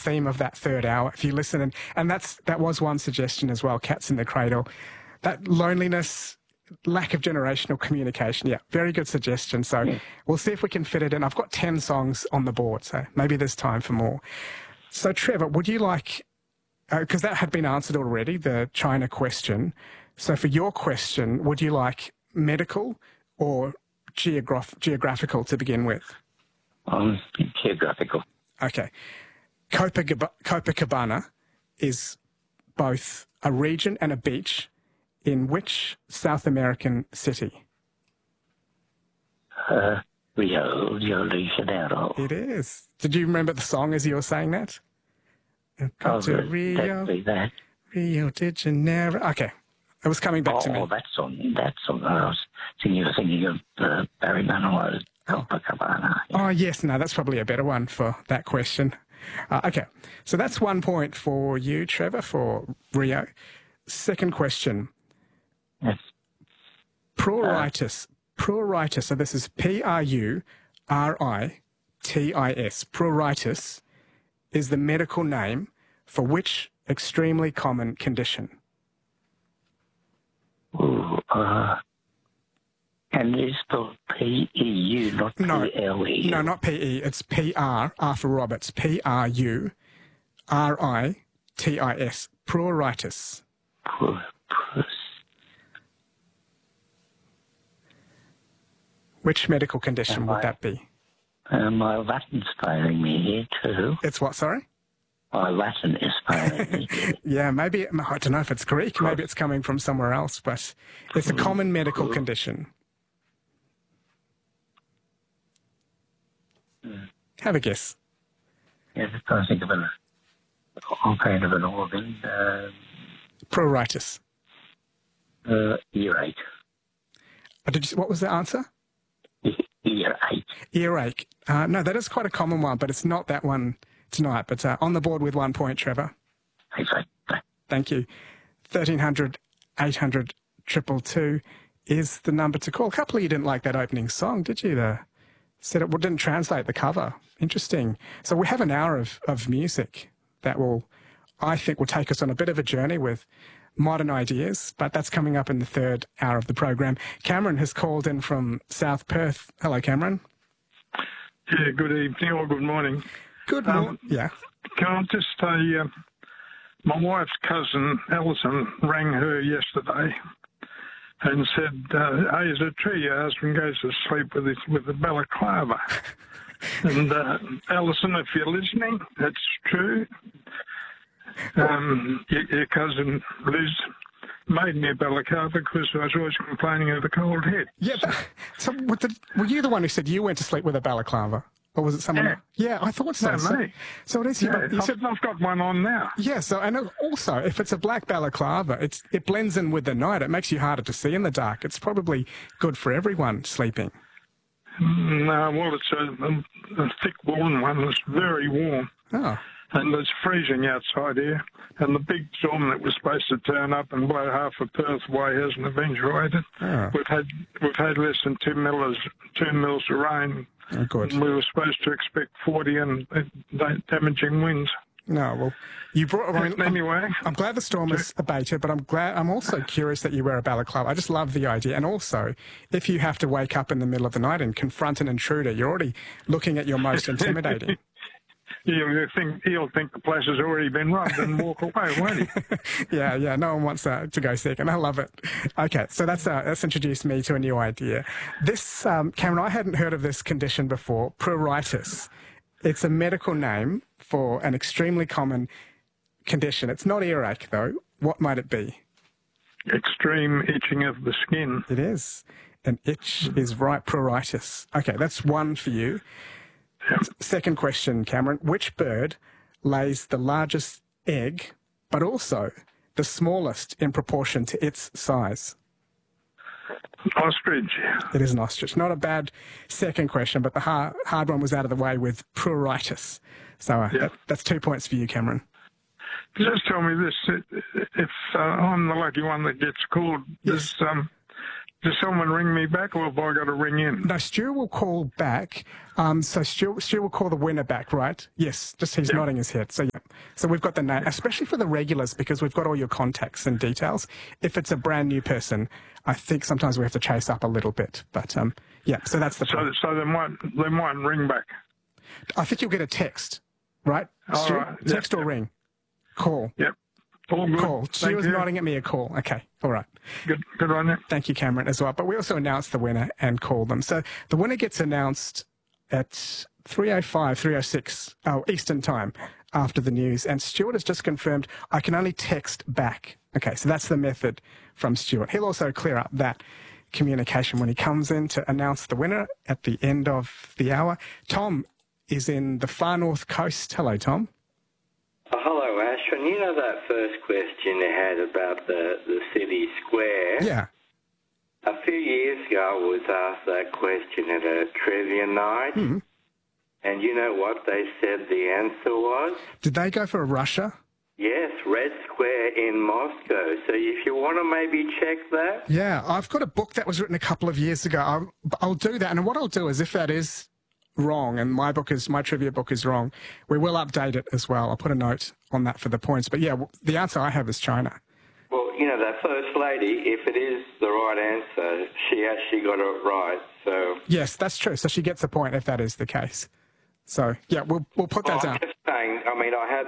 theme of that third hour. If you listen, and that was one suggestion as well, Cats in the Cradle. That loneliness, lack of generational communication. Yeah, very good suggestion. So we'll see if we can fit it in. I've got 10 songs on the board, so maybe there's time for more. So Trevor, would you like, because that had been answered already, the China question. So for your question, would you like medical or geographical to begin with? Geographical. Okay. Copacabana is both a region and a beach in which South American city? Rio de Janeiro. It is. Did you remember the song as you were saying that? Come to Rio, that. Rio de Janeiro. Okay. It was coming back to me. Oh, that song. I was thinking of Barry Manilow, Copacabana. Oh, yes. No, that's probably a better one for that question. Okay. So that's 1 point for you, Trevor, for Rio. Second question. Yes. Pruritus. Pruritus. So this is Pruritis. Pruritus is the medical name for which extremely common condition? Ooh, and it's spelled P-E-U, not P-L-E. No, not P-E. It's P-R, R for Roberts. P-R-U-R-I-T-I-S. Pruritus. Which medical condition would that be? My Latin's failing me here too. It's what, sorry? My Latin is failing me. Yeah, maybe, I don't know if it's Greek, maybe it's coming from somewhere else, but it's a common medical condition. Have a guess. Yeah, just trying to think of all kind of an organ. Pruritus. Earache. What was the answer? Earache. Earache. No, that is quite a common one, but it's not that one tonight. But on the board with 1 point, Trevor. Thank you. 1300 800 222 is the number to call. A couple of you didn't like that opening song, did you? Said it didn't translate the cover. Interesting. So we have an hour of music that I think will take us on a bit of a journey with modern ideas, but that's coming up in the third hour of the program. Cameron has called in from South Perth. Hello, Cameron. Yeah, good evening or good morning. Good morning. Yeah. Can I just say, my wife's cousin, Alison, rang her yesterday and said, hey, is it true your husband goes to sleep with a balaclava? And Alison, if you're listening, that's true. Your cousin Liz made me a balaclava because I was always complaining of a cold head. Yeah, so were you the one who said you went to sleep with a balaclava? Or was it someone else? Yeah, I thought so. No, me. So it is. Yeah, I've got one on now. Yeah, so, and also, if it's a black balaclava, it blends in with the night. It makes you harder to see in the dark. It's probably good for everyone sleeping. No, well, it's a thick woolen one. It's very warm. Oh. And it's freezing outside here. And the big storm that was supposed to turn up and blow half of Perth away hasn't eventuated. Oh. We've had less than 2 mils of rain. Oh, good. And we were supposed to expect 40 and damaging winds. No, well, you brought. Anyway, I'm glad the storm has abated, but I'm also curious that you wear a balaclava. I just love the idea, and also, if you have to wake up in the middle of the night and confront an intruder, you're already looking at your most intimidating. He'll think the place has already been robbed and walk away, won't he? Yeah. No one wants to go second. I love it. Okay, so that's introduced me to a new idea. This, Cameron, I hadn't heard of this condition before, pruritus. It's a medical name for an extremely common condition. It's not earache, though. What might it be? Extreme itching of the skin. It is. An itch is right, pruritus. Okay, that's one for you. Second question, Cameron. Which bird lays the largest egg, but also the smallest in proportion to its size? Ostrich. It is an ostrich. Not a bad second question, but the hard one was out of the way with pruritus. So that's 2 points for you, Cameron. Just tell me this. If I'm the lucky one that gets called, yes. Does someone ring me back, or have I got to ring in? No, Stu will call back. So Stu will call the winner back, right? Yes, just he's nodding his head. So yeah, so we've got the name, especially for the regulars, because we've got all your contacts and details. If it's a brand new person, I think sometimes we have to chase up a little bit. But yeah, so that's the point. So they might ring back. I think you'll get a text, right? Stu? Right. Text or ring? Call. Yep. All good. Call. Stu was nodding at me a call. Okay, all right. Good on you. Thank you, Cameron, as well. But we also announced the winner and call them. So the winner gets announced at 3:05, 3:06 Eastern time after the news. And Stuart has just confirmed I can only text back. Okay, so that's the method from Stuart. He'll also clear up that communication when he comes in to announce the winner at the end of the hour. Tom is in the far north coast. Hello, Tom. Hello, Ashwin. You know that first question you had about the city square? Yeah. A few years ago, I was asked that question at a trivia night. Mm-hmm. And you know what they said the answer was? Did they go for Russia? Yes, Red Square in Moscow. So if you want to maybe check that. Yeah, I've got a book that was written a couple of years ago. I'll do that. And what I'll do is, if that is wrong and my trivia book is wrong, we will update it as well. I'll put a note on that for the points. But yeah, the answer I have is China. Well, you know, that first lady, if it is the right answer, she actually got it right. So yes, that's true. So she gets a point if that is the case. So yeah, we'll put that down. I'm just saying, I mean, I had